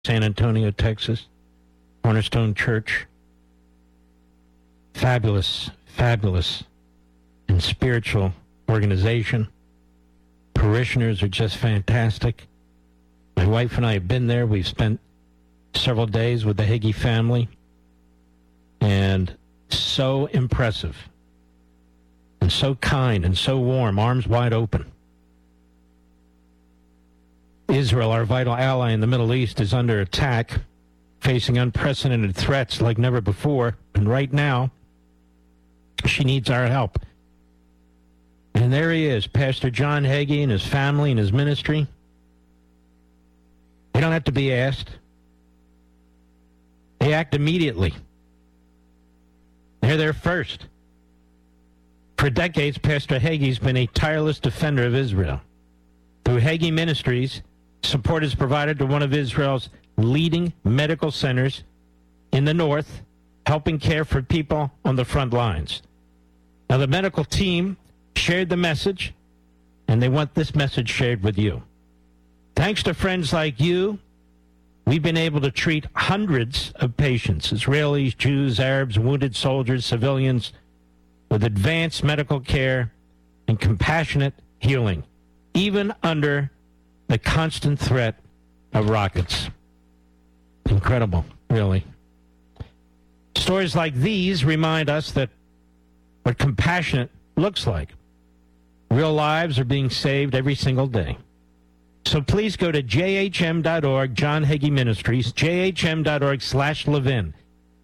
San Antonio, Texas, Cornerstone Church. Fabulous and spiritual organization. Parishioners are just fantastic. My wife and I have been there. We've spent several days with the Hagee family, and so impressive and so kind and so warm, arms wide open. Israel, our vital ally in the Middle East, is under attack, facing unprecedented threats like never before, and right now she needs our help. And there he is, Pastor John Hagee and his family and his ministry. They don't have to be asked. They act immediately. They're there first. For decades, Pastor Hagee's been a tireless defender of Israel. Through Hagee Ministries, support is provided to one of Israel's leading medical centers in the north, helping care for people on the front lines. Now, the medical team shared the message, and they want this message shared with you. Thanks to friends like you, we've been able to treat hundreds of patients, Israelis, Jews, Arabs, wounded soldiers, civilians, with advanced medical care and compassionate healing, even under the constant threat of rockets. Incredible, really. Stories like these remind us that what compassionate looks like. Real lives are being saved every single day. So please go to jhm.org, John Hagee Ministries, jhm.org/Levin,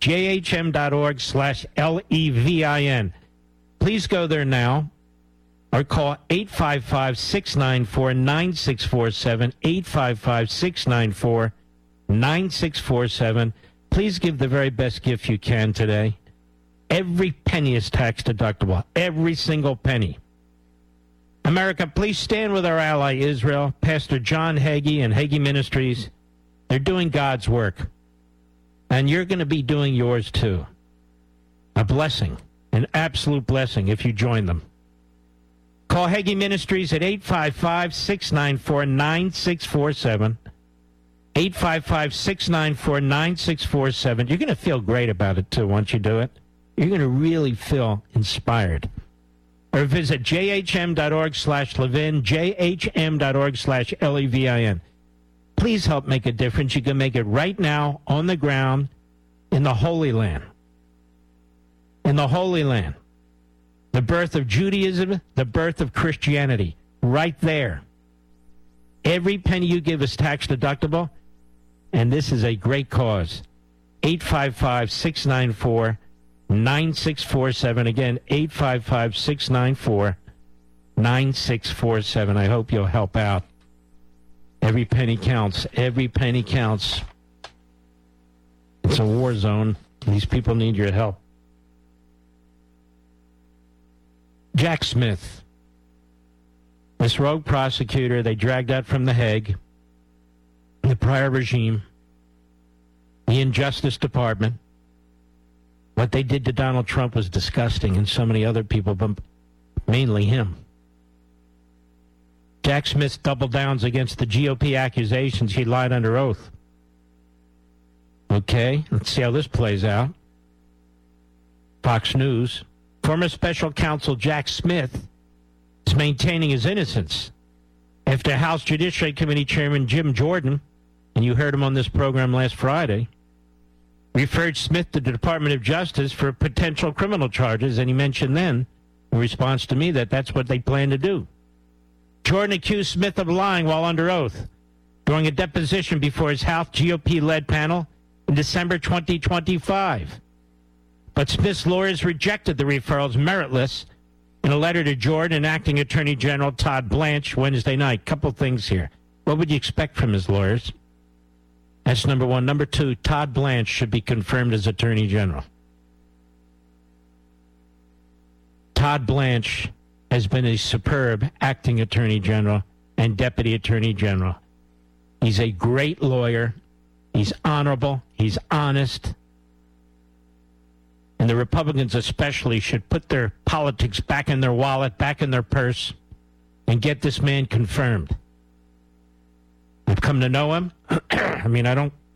jhm.org/Levin. Please go there now or call 855-694-9647, 855-694-9647. Please give the very best gift you can today. Every penny is tax deductible, every single penny. America, please stand with our ally Israel, Pastor John Hagee and Hagee Ministries. They're doing God's work, and you're going to be doing yours too. A blessing, an absolute blessing if you join them. Call Hagee Ministries at 855-694-9647, 855-694-9647. You're going to feel great about it too once you do it. You're going to really feel inspired. Or visit jhm.org/Levin, jhm.org/Levin. Please help make a difference. You can make it right now on the ground in the Holy Land. In the Holy Land. The birth of Judaism, the birth of Christianity. Right there. Every penny you give is tax deductible, and this is a great cause. 855-694-9647. Again, 855-694-9647. I hope you'll help out. Every penny counts. Every penny counts. It's a war zone. These people need your help. Jack Smith. This rogue prosecutor they dragged out from The Hague, the prior regime, the Injustice Department. What they did to Donald Trump was disgusting, and so many other people, but mainly him. Jack Smith double downs against the GOP accusations he lied under oath. Okay, let's see how this plays out. Fox News. Former special counsel Jack Smith is maintaining his innocence after House Judiciary Committee Chairman Jim Jordan, and you heard him on this program last Friday, referred Smith to the Department of Justice for potential criminal charges, and he mentioned then, in response to me, that that's what they plan to do. Jordan accused Smith of lying while under oath during a deposition before his House GOP-led panel in December 2025. But Smith's lawyers rejected the referrals meritless in a letter to Jordan and Acting Attorney General Todd Blanche Wednesday night. Couple things here. What would you expect from his lawyers? That's number one. Number two, Todd Blanche should be confirmed as Attorney General. Todd Blanche has been a superb Acting Attorney General and Deputy Attorney General. He's a great lawyer. He's honorable. He's honest. And the Republicans especially should put their politics back in their wallet, back in their purse, and get this man confirmed. I've come to know him. I mean, I don't